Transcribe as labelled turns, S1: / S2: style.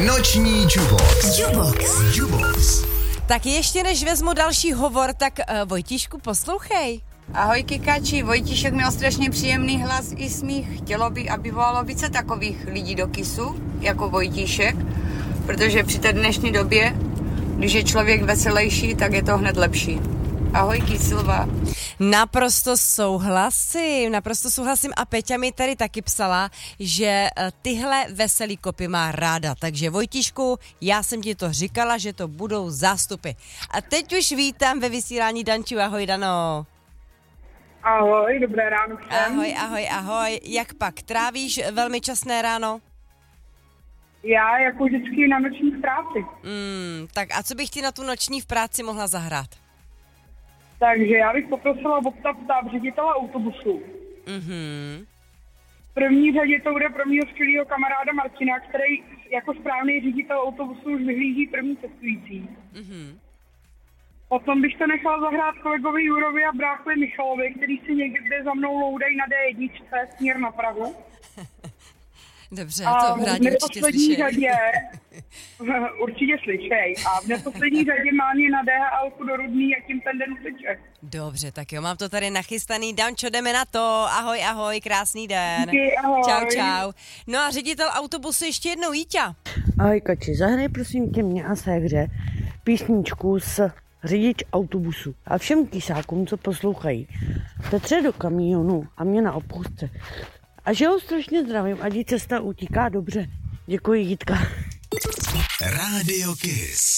S1: Noční Jubox.
S2: Tak ještě než vezmu další hovor, tak Vojtíšku, poslouchej.
S3: Ahoj Kikači, Vojtíšek měl strašně příjemný hlas i smích. Chtělo by, aby volalo více takových lidí do KISu, jako Vojtíšek, protože při té dnešní době, když je člověk veselější, tak je to hned lepší. Ahoj Kysilva.
S2: Naprosto souhlasím a Peťa mi tady taky psala, že tyhle veselý kopy má ráda, takže Vojtíšku, já jsem ti to říkala, že to budou zástupy. A teď už vítám ve vysílání Danču, ahoj Dano.
S4: Ahoj, dobré ráno všem.
S2: Ahoj, jak pak, trávíš velmi časné ráno?
S4: Já jako vždycky na noční v práci.
S2: Tak a co bych ti na tu noční v práci mohla zahrát?
S4: Takže já bych poprosila Bobta ředitele autobusu. V první řadě to bude pro mýho skvělého kamaráda Martina, který jako správný ředitel autobusu už vyhlíží první cestující. Potom bych to nechala zahrát kolegovi Jurovi a bráchovi Michalovi, který si někde za mnou loudají na D1 směr na Prahu.
S2: Dobře, to rádi určitě slyšej.
S4: Řadě, určitě slyšej. A v neposlední řadě mám je na DHL do Rudný a tím ten den uteče.
S2: Dobře, tak jo, mám to tady nachystaný. Dančo, jdeme na to. Ahoj, krásný den.
S4: Díky, ahoj.
S2: Čau. No a ředitel autobusu ještě jednou, Jíťa.
S5: Ahoj Kači, zahraj prosím tě mě a séhře písničku s řidič autobusu a všem kysákům, co poslouchají. Tetře do kamionu a mě na opustce. A že ho strašně zdravím, ať cesta utíká dobře. Děkuji, Jitka.
S1: Rádio Kiss.